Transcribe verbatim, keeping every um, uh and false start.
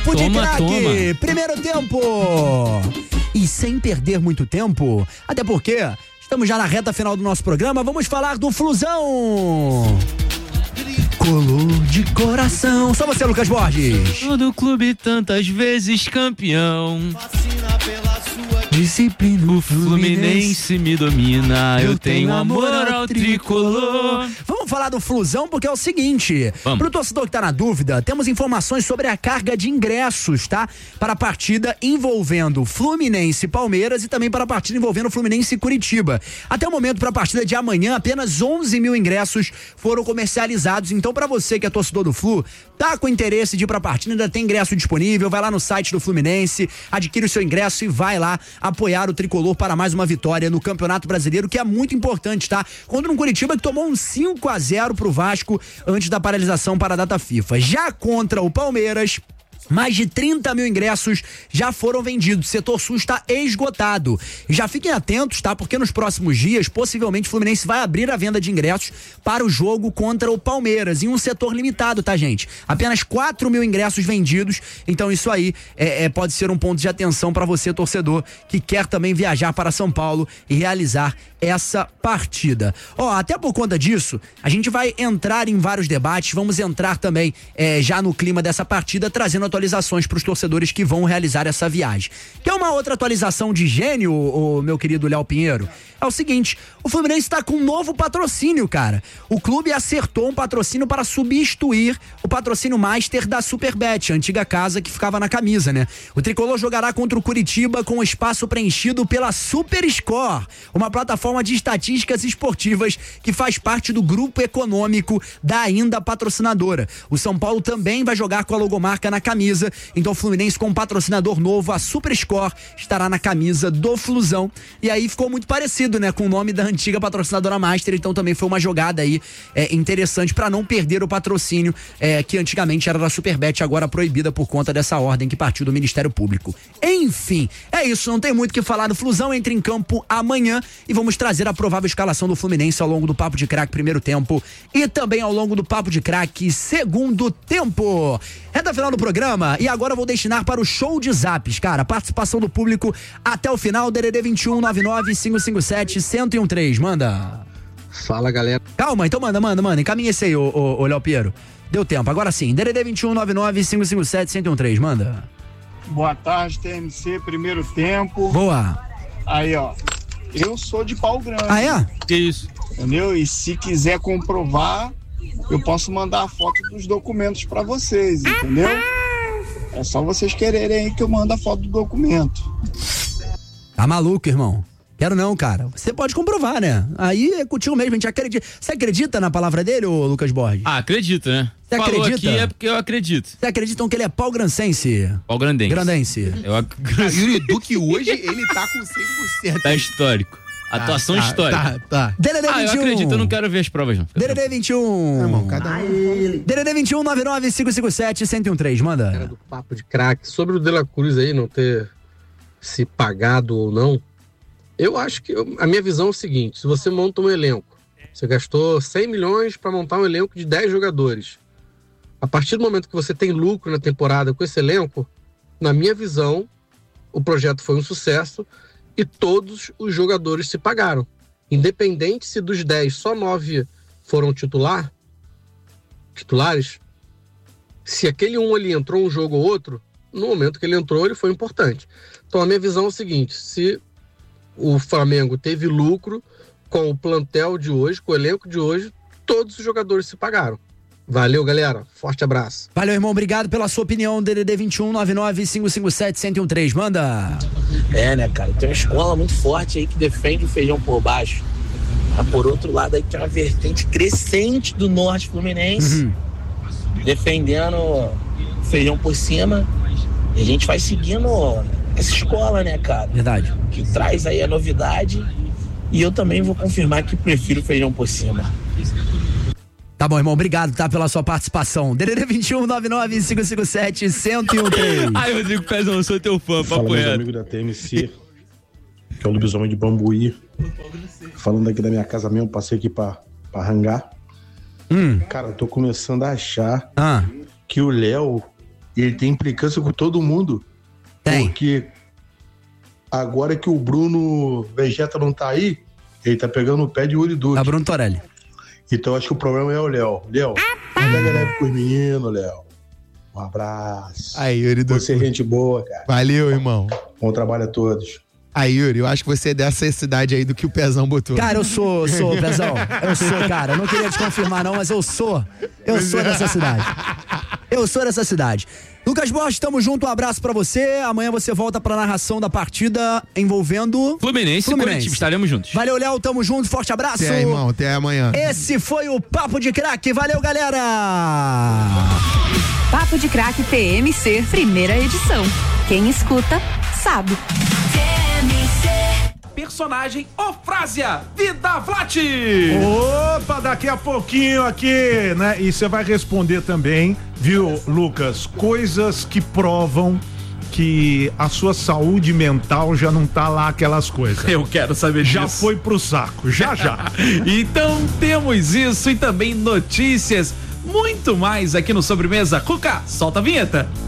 Papo de Toma, Craque, toma. primeiro tempo. E sem perder muito tempo, até porque estamos já na reta final do nosso programa, vamos falar do Flusão. Colou de coração. Só você, Lucas Borges. Todo clube tantas vezes campeão. Disciplina. O Fluminense me domina. Eu tenho amor ao tricolor. Vamos falar do Flusão porque é o seguinte. Vamos. Pro torcedor que tá na dúvida, temos informações sobre a carga de ingressos, tá? Para a partida envolvendo Fluminense e Palmeiras e também para a partida envolvendo Fluminense e Curitiba. Até o momento, para a partida de amanhã, apenas onze mil ingressos foram comercializados. Então, para você que é torcedor do Flu, tá com interesse de ir pra partida, ainda tem ingresso disponível, vai lá no site do Fluminense, adquire o seu ingresso e vai lá apoiar o tricolor para mais uma vitória no Campeonato Brasileiro, que é muito importante, tá? Contra um Curitiba que tomou um cinco a zero pro Vasco antes da paralisação para a data FIFA. Já contra o Palmeiras, mais de trinta mil ingressos já foram vendidos. O setor sul está esgotado. E já fiquem atentos, tá? Porque nos próximos dias, possivelmente, o Fluminense vai abrir a venda de ingressos para o jogo contra o Palmeiras. Em um setor limitado, tá, gente? Apenas quatro mil ingressos vendidos. Então, isso aí é, é, pode ser um ponto de atenção para você, torcedor, que quer também viajar para São Paulo e realizar essa partida. Ó, até por conta disso, a gente vai entrar em vários debates. Vamos entrar também é, já no clima dessa partida, trazendo atualizações para os torcedores que vão realizar essa viagem. Que é uma outra atualização de gênio, o meu querido Léo Pinheiro, é o seguinte: o Fluminense está com um novo patrocínio, cara. O clube acertou um patrocínio para substituir o patrocínio master da Superbet, a antiga casa que ficava na camisa, né? O tricolor jogará contra o Curitiba com o espaço preenchido pela Superscore, uma plataforma de estatísticas esportivas que faz parte do grupo econômico da ainda patrocinadora. O São Paulo também vai jogar com a logomarca na camisa, então o Fluminense com um patrocinador novo, a Superscore, estará na camisa do Flusão. E aí ficou muito parecido, né, com o nome da antiga patrocinadora Master, então também foi uma jogada aí é, interessante para não perder o patrocínio é, que antigamente era da Superbet, agora proibida por conta dessa ordem que partiu do Ministério Público. Enfim, é isso, não tem muito o que falar do Flusão, entra em campo amanhã e vamos trazer a provável escalação do Fluminense ao longo do Papo de Craque primeiro tempo e também ao longo do Papo de Craque segundo tempo. Reta final do programa e agora eu vou destinar para o show de zaps, cara, participação do público até o final, D D D vinte e um, nove nove cinco cinco sete, um zero um três, manda. Fala, galera. Calma, então manda, manda, manda, encaminha esse aí, ô, ô, ô Léo Piero. Deu tempo, agora sim, D D D vinte e um, nove nove cinco cinco sete, um zero um três, manda. Boa tarde, T M C, primeiro tempo. Boa. Aí, ó, eu sou de Pau Grande. Ah, é? Que isso? Entendeu? E se quiser comprovar, eu posso mandar a foto dos documentos pra vocês, entendeu? É só vocês quererem aí que eu mando a foto do documento. Tá maluco, irmão? Quero não, cara. Você pode comprovar, né? Aí é contigo mesmo, a gente acredita. Você acredita na palavra dele, ô Lucas Borges? Ah, acredito, né? Você Falou acredita? aqui é porque eu acredito. Você acredita que ele é pau-grancense? Pau-grandense. Grandense. Eu ac... E o Edu que hoje ele tá com cem por cento. Tá histórico. Atuação tá, histórica. Tá, tá. D D D Ah, eu vinte e um. acredito, eu não quero ver as provas, não. D D D vinte e um. Irmão, cada um. D D D vinte e um, nove nove cinco cinco sete, um zero um três, Era manda. do Papo de Craque. Sobre o De La Cruz aí não ter se pagado ou não, eu acho que eu, a minha visão é o seguinte: se você monta um elenco, você gastou cem milhões para montar um elenco de dez jogadores. A partir do momento que você tem lucro na temporada com esse elenco, na minha visão, o projeto foi um sucesso e todos os jogadores se pagaram. Independente se dos dez, só nove foram titular, titulares, se aquele um ali entrou um jogo ou outro, no momento que ele entrou, ele foi importante. Então a minha visão é o seguinte: se o Flamengo teve lucro com o plantel de hoje, com o elenco de hoje, todos os jogadores se pagaram. Valeu, galera. Forte abraço. Valeu, irmão. Obrigado pela sua opinião. D D D vinte e um, nove nove cinco cinco sete, um zero um três, manda. É, né, cara? Tem uma escola muito forte aí que defende o feijão por baixo. Mas por outro lado aí tem uma vertente crescente do norte fluminense, uhum, defendendo o feijão por cima. E a gente vai seguindo essa escola, né, cara? Verdade. Que traz aí a novidade. E eu também vou confirmar que prefiro feijão por cima. Tá bom, irmão, obrigado, tá, pela sua participação. D D D vinte e um, nove nove cinco cinco sete, um zero um três. Ai, Rodrigo Pezão, eu sou teu fã, papo Fala, meus reto. amigos da T M C, que é o lobisomem de Bambuí. Falando aqui da minha casa mesmo, passei aqui pra, pra hangar. Hum. Cara, eu tô começando a achar ah. que o Léo E ele tem implicância com todo mundo. Tem. Porque agora que o Bruno Vegeta não tá aí, ele tá pegando o pé de Yuri Duque. A Bruno Torelli. Então acho que o problema é o Léo. Léo, pega leve com os meninos, Léo. Um abraço. Aí, Yuri Duque. Você é gente boa, cara. Valeu, irmão. Bom trabalho a todos. Aí, Yuri, eu acho que você é dessa cidade aí do que o Pezão botou. Cara, eu sou, sou, Pezão. Eu sou, cara. Eu não queria te confirmar, não, mas eu sou. Eu sou dessa cidade. Eu sou dessa cidade. Lucas Borges, tamo junto, um abraço pra você. Amanhã você volta pra narração da partida envolvendo... Fluminense, Fluminense. e Curitiba, estaremos juntos. Valeu, Léo, tamo junto, forte abraço. Até, irmão, até amanhã. Esse foi o Papo de Craque, valeu, galera! Papo de Craque T M C, primeira edição. Quem escuta, sabe. Personagem Ofrásia, Vida Vlat. Opa, daqui a pouquinho aqui, né? E você vai responder também, viu, Lucas? Coisas que provam que a sua saúde mental já não tá lá aquelas coisas. Eu quero saber disso. Já foi pro saco, já já. Então temos isso e também notícias, muito mais aqui no Sobremesa. Cuca, solta a vinheta.